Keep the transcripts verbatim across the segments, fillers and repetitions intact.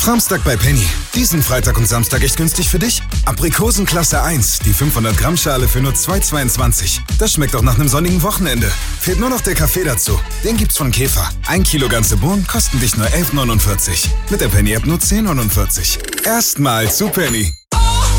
Samstag bei Penny. Diesen Freitag und Samstag echt günstig für dich? Aprikosen Klasse eins, die fünfhundert Gramm Schale für nur zwei Euro zweiundzwanzig. Das schmeckt doch nach einem sonnigen Wochenende. Fehlt nur noch der Kaffee dazu. Den gibt's von Käfer. Ein Kilo ganze Bohnen kosten dich nur elf Euro neunundvierzig. Mit der Penny-App nur zehn Euro neunundvierzig. Erstmal zu Penny. Oh,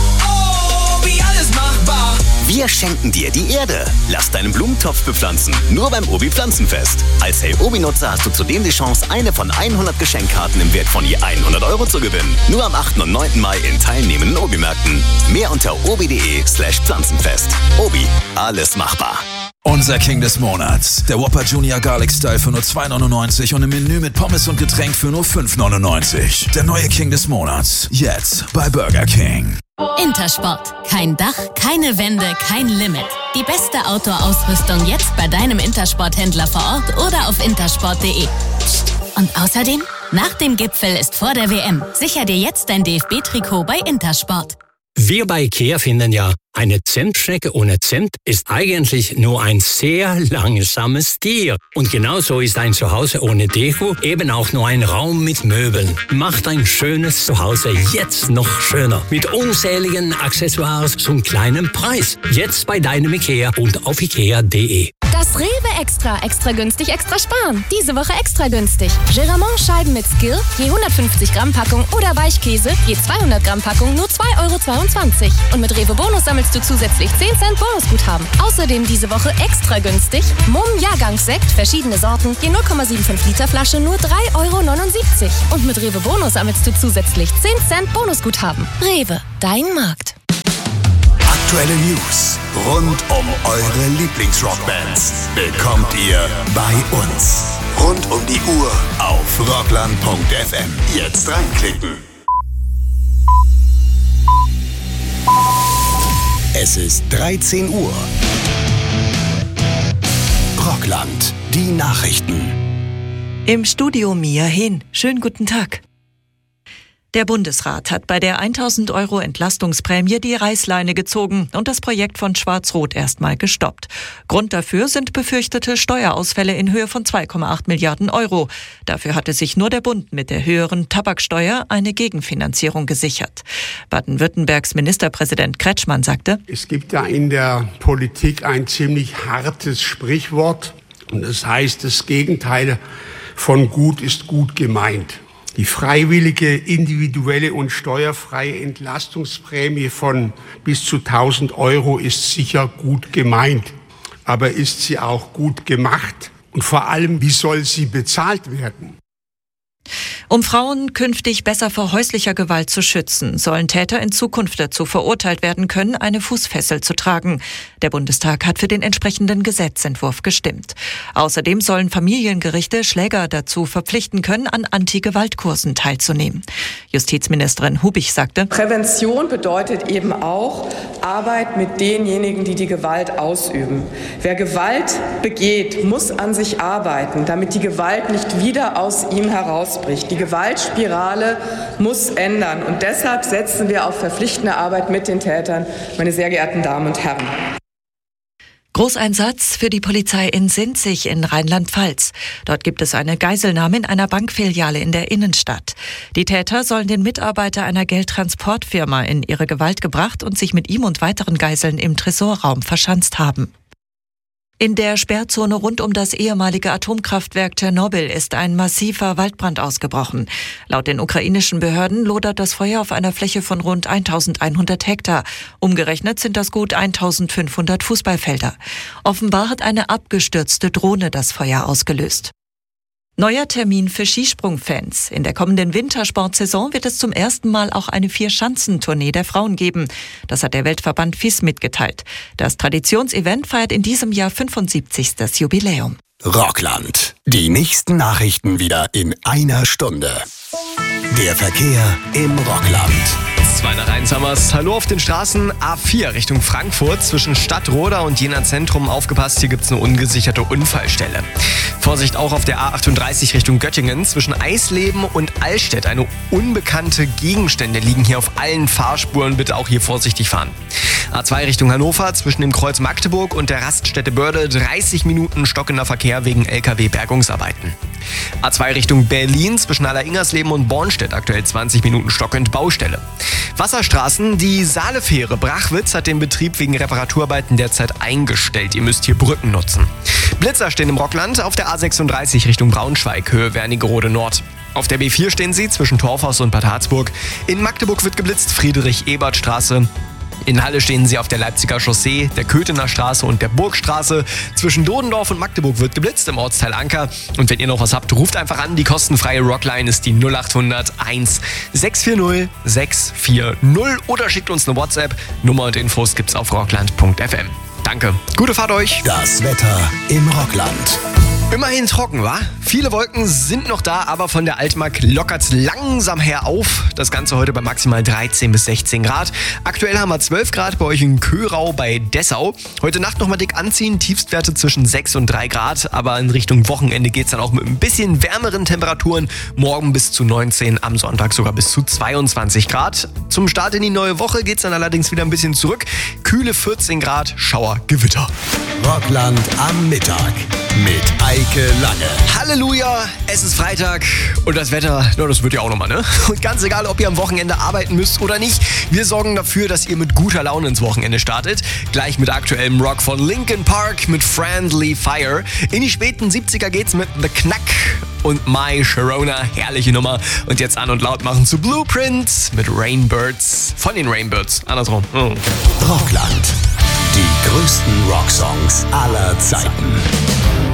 oh, wie alles machbar. Wir schenken dir die Erde. Lass deinen Blumentopf bepflanzen. Nur beim Obi Pflanzenfest. Als Hey Obi-Nutzer hast du zudem die Chance, eine von hundert Geschenkkarten im Wert von je hundert Euro zu gewinnen. Nur am achten und neunten Mai in teilnehmenden Obi-Märkten. Mehr unter obi.de slash Pflanzenfest. Obi, alles machbar. Unser King des Monats. Der Whopper Junior Garlic Style für nur zwei Euro neunundneunzig und im Menü mit Pommes und Getränk für nur fünf Euro neunundneunzig. Der neue King des Monats. Jetzt bei Burger King. Intersport. Kein Dach, keine Wände, kein Limit. Die beste Outdoor-Ausrüstung jetzt bei deinem Intersport-Händler vor Ort oder auf intersport punkt de. Psst. Und außerdem, nach dem Gipfel ist vor der W M. Sicher dir jetzt dein D F B-Trikot bei Intersport. Wir bei IKEA finden ja, eine Zentstrecke ohne Zent ist eigentlich nur ein sehr langsames Tier. Und genauso ist ein Zuhause ohne Deko eben auch nur ein Raum mit Möbeln. Macht ein schönes Zuhause jetzt noch schöner. Mit unzähligen Accessoires zum kleinen Preis. Jetzt bei deinem IKEA und auf ikea punkt de. Das Rewe Extra. Extra günstig, extra sparen. Diese Woche extra günstig. Geramont-Scheiben mit Skill, je hundertfünfzig Gramm Packung oder Weichkäse, je zweihundert Gramm Packung, nur zwei Euro zweiundzwanzig. Und mit Rewe Bonus sammelst du zusätzlich zehn Cent Bonusguthaben. Außerdem diese Woche extra günstig. Mumm Jahrgangssekt, verschiedene Sorten, je null Komma fünfundsiebzig Liter Flasche, nur drei Euro neunundsiebzig. Und mit Rewe Bonus sammelst du zusätzlich zehn Cent Bonusguthaben. Rewe, dein Markt. Aktuelle News rund um eure Lieblingsrockbands bekommt ihr bei uns. Rund um die Uhr auf rockland punkt f m. Jetzt reinklicken. Es ist dreizehn Uhr. Rockland, die Nachrichten. Im Studio Mia Hehn. Schönen guten Tag. Der Bundesrat hat bei der tausend Euro Entlastungsprämie die Reißleine gezogen und das Projekt von Schwarz-Rot erstmal gestoppt. Grund dafür sind befürchtete Steuerausfälle in Höhe von zwei Komma acht Milliarden Euro. Dafür hatte sich nur der Bund mit der höheren Tabaksteuer eine Gegenfinanzierung gesichert. Baden-Württembergs Ministerpräsident Kretschmann sagte: Es gibt ja in der Politik ein ziemlich hartes Sprichwort. Und das heißt, das Gegenteil von gut ist gut gemeint. Die freiwillige, individuelle und steuerfreie Entlastungsprämie von bis zu tausend Euro ist sicher gut gemeint. Aber ist sie auch gut gemacht? Und vor allem, wie soll sie bezahlt werden? Um Frauen künftig besser vor häuslicher Gewalt zu schützen, sollen Täter in Zukunft dazu verurteilt werden können, eine Fußfessel zu tragen. Der Bundestag hat für den entsprechenden Gesetzentwurf gestimmt. Außerdem sollen Familiengerichte Schläger dazu verpflichten können, an Anti-Gewalt-Kursen teilzunehmen. Justizministerin Hubich sagte: Prävention bedeutet eben auch Arbeit mit denjenigen, die die Gewalt ausüben. Wer Gewalt begeht, muss an sich arbeiten, damit die Gewalt nicht wieder aus ihm herausbricht. Die Gewaltspirale muss ändern. Und deshalb setzen wir auf verpflichtende Arbeit mit den Tätern, meine sehr geehrten Damen und Herren. Großeinsatz für die Polizei in Sinzig in Rheinland-Pfalz. Dort gibt es eine Geiselnahme in einer Bankfiliale in der Innenstadt. Die Täter sollen den Mitarbeiter einer Geldtransportfirma in ihre Gewalt gebracht und sich mit ihm und weiteren Geiseln im Tresorraum verschanzt haben. In der Sperrzone rund um das ehemalige Atomkraftwerk Tschernobyl ist ein massiver Waldbrand ausgebrochen. Laut den ukrainischen Behörden lodert das Feuer auf einer Fläche von rund eintausendeinhundert Hektar. Umgerechnet sind das gut eintausendfünfhundert Fußballfelder. Offenbar hat eine abgestürzte Drohne das Feuer ausgelöst. Neuer Termin für Skisprungfans. In der kommenden Wintersportsaison wird es zum ersten Mal auch eine Vier-Schanzentournee der Frauen geben. Das hat der Weltverband F I S mitgeteilt. Das Traditionsevent feiert in diesem Jahr fünfundsiebzigstes Jubiläum. Rockland. Die nächsten Nachrichten wieder in einer Stunde. Der Verkehr im Rockland. Zwei nach eins haben wir's. Hallo auf den Straßen. A vier Richtung Frankfurt zwischen Stadtroda und Jena Zentrum. Aufgepasst, hier gibt's eine ungesicherte Unfallstelle. Vorsicht auch auf der A achtunddreißig Richtung Göttingen zwischen Eisleben und Allstedt. Eine unbekannte Gegenstände liegen hier auf allen Fahrspuren. Bitte auch hier vorsichtig fahren. A zwei Richtung Hannover zwischen dem Kreuz Magdeburg und der Raststätte Börde dreißig Minuten stockender Verkehr wegen L K W-Bergungsarbeiten. A zwei Richtung Berlin zwischen Allersingersleben und Bornstedt aktuell zwanzig Minuten stockend Baustelle. Wasserstraßen, die Saalefähre Brachwitz hat den Betrieb wegen Reparaturarbeiten derzeit eingestellt. Ihr müsst hier Brücken nutzen. Blitzer stehen im Rockland auf der A sechsunddreißig Richtung Braunschweig, Höhe Wernigerode Nord. Auf der B vier stehen sie zwischen Torfhaus und Bad Harzburg. In Magdeburg wird geblitzt, Friedrich-Ebert-Straße. In Halle stehen sie auf der Leipziger Chaussee, der Köthener Straße und der Burgstraße. Zwischen Dodendorf und Magdeburg wird geblitzt im Ortsteil Anker. Und wenn ihr noch was habt, ruft einfach an. Die kostenfreie Rockline ist die null acht hundert eins sechs vier null sechs vier null oder schickt uns eine WhatsApp. Nummer und Infos gibt's auf rockland punkt f m. Danke. Gute Fahrt euch. Das Wetter im Rockland. Immerhin trocken, wa? Viele Wolken sind noch da, aber von der Altmark lockert's langsam her auf. Das Ganze heute bei maximal dreizehn bis sechzehn Grad. Aktuell haben wir zwölf Grad bei euch in Köhrau bei Dessau. Heute Nacht nochmal dick anziehen, Tiefstwerte zwischen sechs und drei Grad. Aber in Richtung Wochenende geht's dann auch mit ein bisschen wärmeren Temperaturen. Morgen bis zu neunzehn, am Sonntag sogar bis zu zweiundzwanzig Grad. Zum Start in die neue Woche geht's dann allerdings wieder ein bisschen zurück. Kühle vierzehn Grad, Schauer, Gewitter. Rockland am Mittag mit Eike Lange. Halleluja, es ist Freitag und das Wetter, no, das wird ja auch nochmal, ne? Und ganz egal, ob ihr am Wochenende arbeiten müsst oder nicht, wir sorgen dafür, dass ihr mit guter Laune ins Wochenende startet. Gleich mit aktuellem Rock von Linkin Park mit Friendly Fire. In die späten siebziger geht's mit The Knack und My Sharona, herrliche Nummer. Und jetzt an und laut machen zu Blueprint mit Rainbirds, von den Rainbirds, andersrum. Oh. Rockland, die größten Rocksongs aller Zeiten.